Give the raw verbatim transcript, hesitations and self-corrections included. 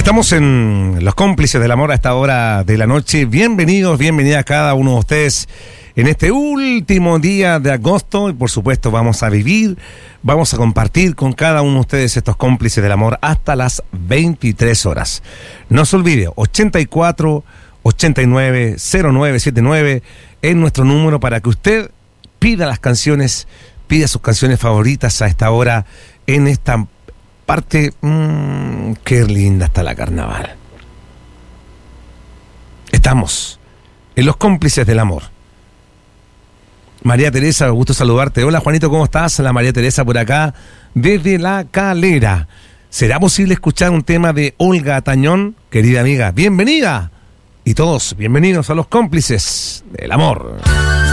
Estamos en Los Cómplices del Amor a esta hora de la noche. Bienvenidos, bienvenidas cada uno de ustedes en este último día de agosto. Y por supuesto vamos a vivir, vamos a compartir con cada uno de ustedes estos cómplices del amor hasta las veintitrés horas. No se olvide, ochenta y cuatro, ochenta y nueve, cero nueve setenta y nueve es nuestro número para que usted pida las canciones, pida sus canciones favoritas a esta hora en esta parte. Mmm, qué linda está la carnaval. Estamos en Los Cómplices del Amor. María Teresa, gusto saludarte. Hola Juanito, ¿cómo estás? La María Teresa por acá, desde La Calera. ¿Será posible escuchar un tema de Olga Tañón? Querida amiga, bienvenida. Y todos, bienvenidos a Los Cómplices del Amor.